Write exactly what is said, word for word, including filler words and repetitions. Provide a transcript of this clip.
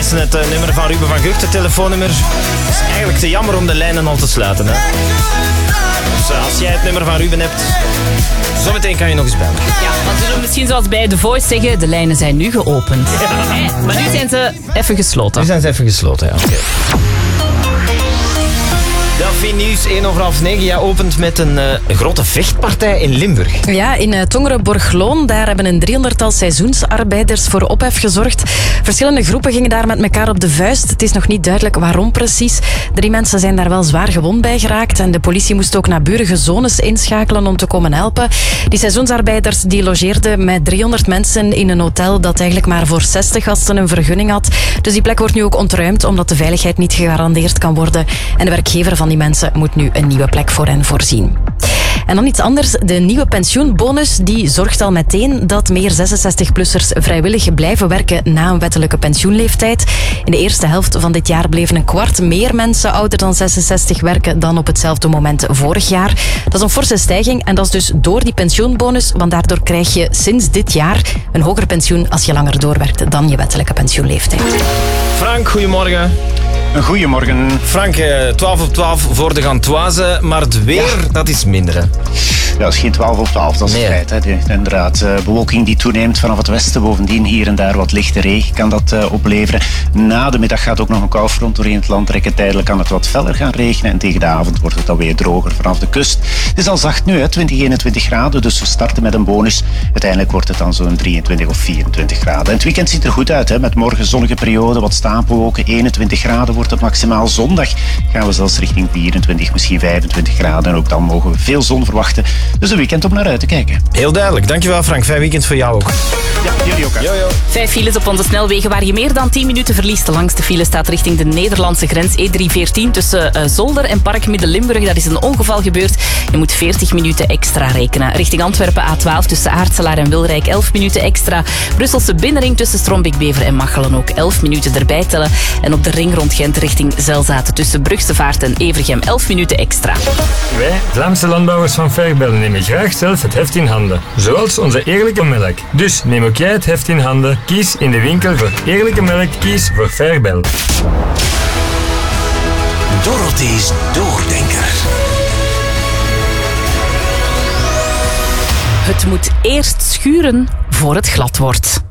mensen het uh, nummer van Ruben van Gucht, het telefoonnummer. Het is eigenlijk te jammer om de lijnen al te sluiten. Hè? Dus uh, als jij het nummer van Ruben hebt, zometeen kan je nog eens bellen. Ja, want we zullen misschien zoals bij The Voice zeggen, de lijnen zijn nu geopend. Ja. Hey, maar nu zijn ze even gesloten. Nu zijn ze even gesloten, ja. Oké. Okay. Delphi Nieuws, één over half negen. Jij opent met een uh, grote vechtpartij in Limburg. Ja, in uh, Tongeren-Borgloon. Daar hebben een driehonderdtal seizoensarbeiders voor ophef gezorgd. Verschillende groepen gingen daar met elkaar op de vuist. Het is nog niet duidelijk waarom precies. Drie mensen zijn daar wel zwaar gewond bij geraakt. En de politie moest ook naburige zones inschakelen om te komen helpen. Die seizoensarbeiders die logeerden met driehonderd mensen in een hotel dat eigenlijk maar voor zestig gasten een vergunning had. Dus die plek wordt nu ook ontruimd omdat de veiligheid niet gegarandeerd kan worden. En de werkgever van die mensen moet nu een nieuwe plek voor hen voorzien. En dan iets anders. De nieuwe pensioenbonus die zorgt al meteen dat meer zesenzestig-plussers vrijwillig blijven werken na een wettelijke pensioenleeftijd. In de eerste helft van dit jaar bleven een kwart meer mensen ouder dan zesenzestig werken dan op hetzelfde moment vorig jaar. Dat is een forse stijging en dat is dus door die pensioenbonus, want daardoor krijg je sinds dit jaar een hoger pensioen als je langer doorwerkt dan je wettelijke pensioenleeftijd. Frank, goedemorgen. Goedemorgen. Frank, twaalf op twaalf voor de Gantoise, maar het weer, ja. dat is minder, hè? Ja, dat is geen twaalf op twaalf, dat is nee. het feit. Hè. De, inderdaad, uh, bewolking die toeneemt vanaf het westen. Bovendien hier en daar wat lichte regen kan dat uh, opleveren. Na de middag gaat ook nog een koufront doorheen het land trekken. Tijdelijk kan het wat feller gaan regenen. En tegen de avond wordt het alweer droger vanaf de kust. Het is al zacht nu, hè, twintig, eenentwintig graden. Dus we starten met een bonus. Uiteindelijk wordt het dan zo'n drieëntwintig of vierentwintig graden. En het weekend ziet er goed uit, hè, met morgen zonnige periode, wat stapelwolken. eenentwintig graden wordt het maximaal. Zondag gaan we zelfs richting vierentwintig, misschien vijfentwintig graden. En ook dan mogen we veel zon verwachten. Dus een weekend om naar uit te kijken. Heel duidelijk. Dankjewel Frank. Fijn weekend voor jou ook. Ja, jullie ook. Yo, yo. Vijf files op onze snelwegen waar je meer dan tien minuten verliest. De langste file staat richting de Nederlandse grens E driehonderdveertien tussen uh, Zolder en Park Midden-Limburg. Daar is een ongeval gebeurd. Je moet veertig minuten extra rekenen. Richting Antwerpen A twaalf tussen Aartselaar en Wilrijk elf minuten extra. Brusselse binnenring tussen Strombeek-Bever en Machelen ook elf minuten erbij tellen. En op de ring rond Gent richting Zelzaten tussen Brugse Vaart en Evergem elf minuten extra. Wij, Vlaamse landbouwers van Verbellen, nemen graag zelf het heft in handen. Zoals onze eerlijke melk. Dus neem ook jij het heft in handen. Kies in de winkel voor eerlijke melk. Kies voor Verbel. Dorothee's Doordenker. Het moet eerst schuren voor het glad wordt.